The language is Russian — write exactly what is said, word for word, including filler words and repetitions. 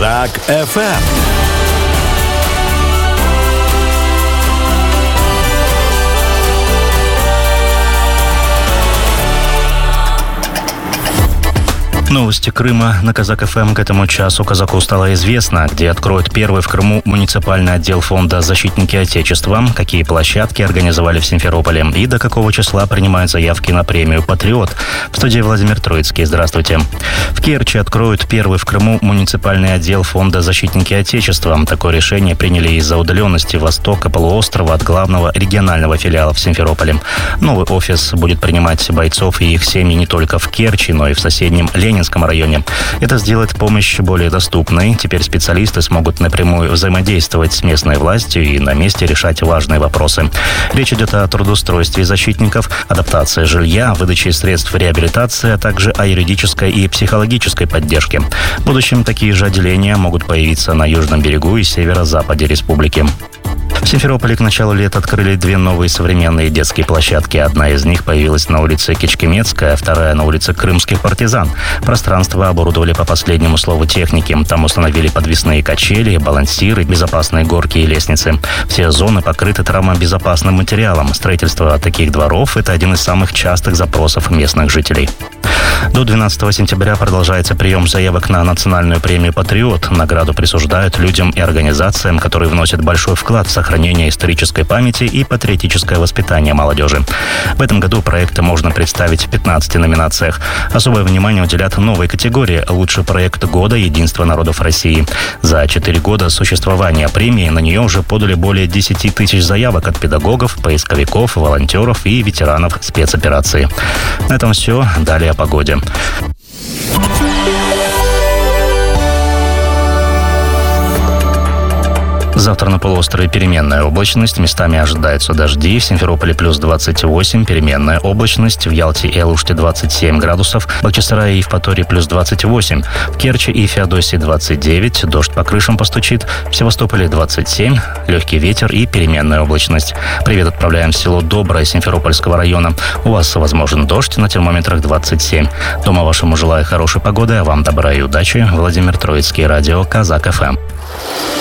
Казак эф эм. Новости Крыма на Казак эф эм. К этому часу казаку стало известно, где откроют первый в Крыму муниципальный отдел фонда «Защитники Отечества», какие площадки организовали в Симферополе и до какого числа принимают заявки на премию «Патриот». В студии Владимир Троицкий. Здравствуйте. В Керчи откроют первый в Крыму муниципальный отдел фонда «Защитники Отечества». Такое решение приняли из-за удаленности востока полуострова от главного регионального филиала в Симферополе. Новый офис будет принимать бойцов и их семьи не только в Керчи, но и в соседнем Ленинском районе. Это сделает помощь более доступной. Теперь специалисты смогут напрямую взаимодействовать с местной властью и на месте решать важные вопросы. Речь идет о трудоустройстве защитников, адаптации жилья, выдаче средств реабилитации, а также о юридической и психологической поддержке. В будущем такие же отделения могут появиться на южном берегу и северо-западе республики. В Симферополе к началу лета открыли две новые современные детские площадки. Одна из них появилась на улице Кичкемецкая, а вторая на улице Крымских партизан. Пространство оборудовали по последнему слову техники. Там установили подвесные качели, балансиры, безопасные горки и лестницы. Все зоны покрыты травмобезопасным материалом. Строительство таких дворов – это один из самых частых запросов местных жителей. До двенадцатого сентября продолжается прием заявок на национальную премию «Патриот». Награду присуждают людям и организациям, которые вносят большой вклад в сохранение исторической памяти и патриотическое воспитание молодежи. В этом году проекты можно представить в пятнадцати номинациях. Особое внимание уделят новой категории «Лучший проект года. Единство народов России». За четыре года существования премии на нее уже подали более десяти тысяч заявок от педагогов, поисковиков, волонтеров и ветеранов спецоперации. На этом все. Далее о погоде. Завтра на полуострове переменная облачность, местами ожидаются дожди. В Симферополе плюс двадцать восемь, переменная облачность. В Ялте и Алуште двадцать семь градусов. В Бахчисарае и Евпатории плюс двадцать восемь. В Керчи и Феодосии двадцать девять. Дождь по крышам постучит. В Севастополе двадцать семь. Легкий ветер и переменная облачность. Привет отправляем в село Доброе Симферопольского района. У вас возможен дождь, на термометрах двадцать семь. Дома вашему желаю хорошей погоды, а вам добра и удачи. Владимир Троицкий, радио Казак эф эм.